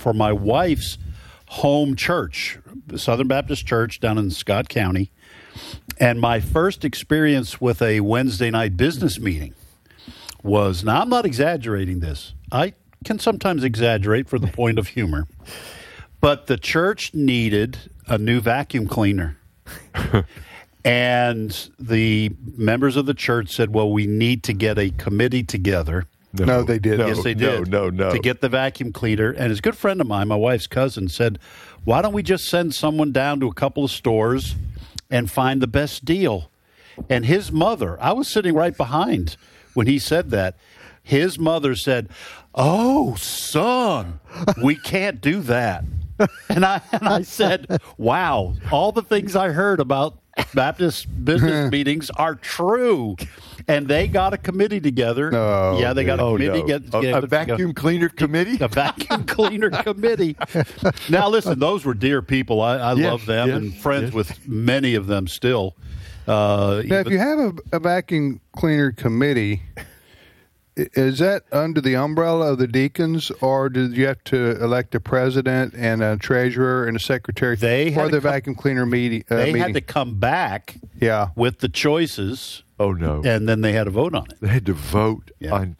for my wife's home church, Southern Baptist Church down in Scott County. And my first experience with a Wednesday night business meeting was, now I'm not exaggerating this. I can sometimes exaggerate for the point of humor. But the church needed a new vacuum cleaner. And the members of the church said, well, we need to get a committee together. No, they did. Yes, they did. No. To get the vacuum cleaner. And a good friend of mine, my wife's cousin, said, why don't we just send someone down to a couple of stores and find the best deal? And his mother, I was sitting right behind when he said that. His mother said, oh, son, we can't do that. And I said, wow, all the things I heard about Baptist business meetings are true. And they got a committee together. No, yeah, they got a committee. A vacuum cleaner committee? A vacuum cleaner committee. Now, listen, those were dear people. I love them and friends with many of them still. Now, if you have a vacuum cleaner committee, is that under the umbrella of the deacons, or did you have to elect a president and a treasurer and a secretary for the vacuum cleaner meeting? They had to come back with the choices. Oh, no. And then they had to vote on it. They had to vote on.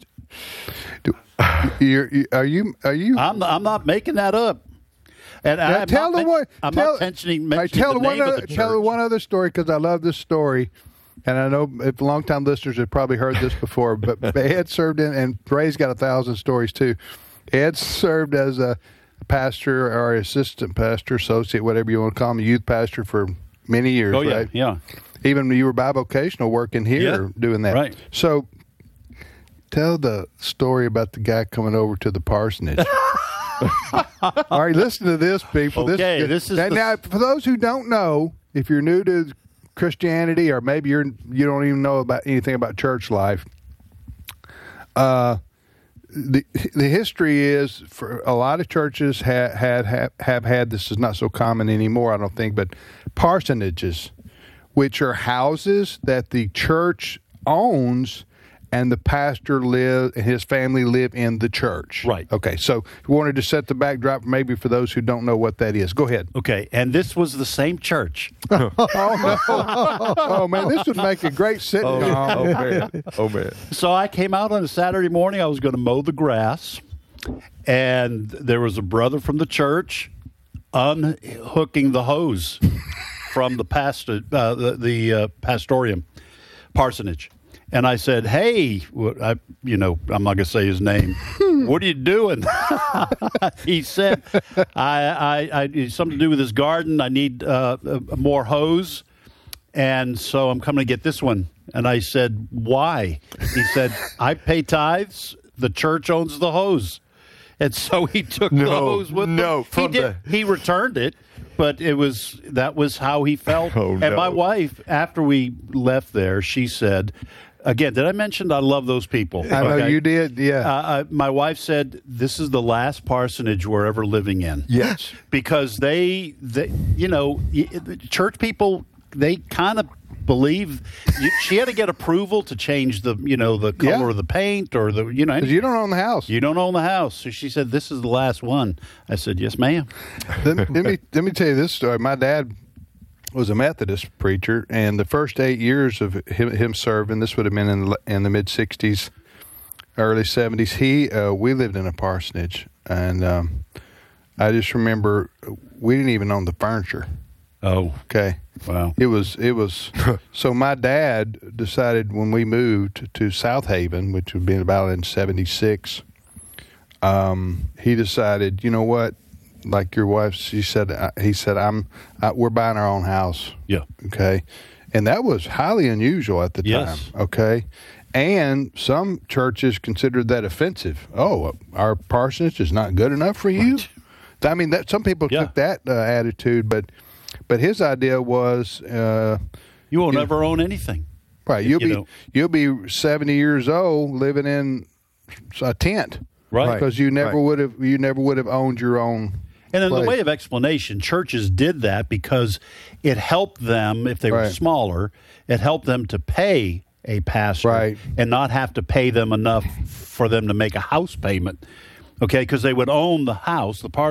Are you? I'm not making that up. And I'm not mentioning the name of the church. Tell one other story, because I love this story. And I know if longtime listeners have probably heard this before, but Ed served in, and Ray's got 1,000 stories too. Ed served as a pastor or assistant pastor, associate, whatever you want to call him, youth pastor for many years, right? Yeah. Even when you were bivocational working here doing that. Right. So tell the story about the guy coming over to the parsonage. All right, listen to this, people. Okay, now, for those who don't know, if you're new to Christianity, or maybe you don't even know about anything about church life, the history is, for a lot of churches have had, this is not so common anymore, I don't think, but parsonages, which are houses that the church owns and the pastor and his family live in the church. Right. Okay, so we wanted to set the backdrop maybe for those who don't know what that is. Go ahead. Okay, and this was the same church. Oh, man, this would make a great sitcom. Oh, man. So I came out on a Saturday morning. I was going to mow the grass, and there was a brother from the church unhooking the hose from the pastorium, parsonage. And I said, hey, I'm not going to say his name. What are you doing? He said, I something to do with his garden. I need more hose. And so I'm coming to get this one. And I said, why? He said, I pay tithes. The church owns the hose. And so he took the hose with him. He returned it. But that was how he felt. Oh, and my wife, after we left there, she said, again, did I mention I love those people? I know you did, yeah. My wife said, this is the last parsonage we're ever living in. Yes. Because they church people, they kind of believe she had to get approval to change the color of the paint or the because you don't own the house. You don't own the house. So she said, this is the last one. I said, yes, ma'am. Let me tell you this story. My dad was a Methodist preacher, and the first 8 years of him serving, this would have been in the mid 60s, early 70s. We lived in a parsonage, and I just remember we didn't even own the furniture. Oh, okay. Wow. It was. So my dad decided when we moved to South Haven, which would be about in 76, he decided, you know what, like your wife, he said, we're buying our own house. Yeah. Okay. And that was highly unusual at the time. Yes. Okay. And some churches considered that offensive. Oh, our parsonage is not good enough for you? Right. I mean, some people took that attitude, but his idea was you won't ever own anything. Right. You'll be 70 years old living in a tent. Right. Because you never would have owned your own. And in place. the way of explanation, churches did that because it helped them, if they were smaller, it helped them to pay a pastor and not have to pay them enough for them to make a house payment. Okay, because they would own the house, the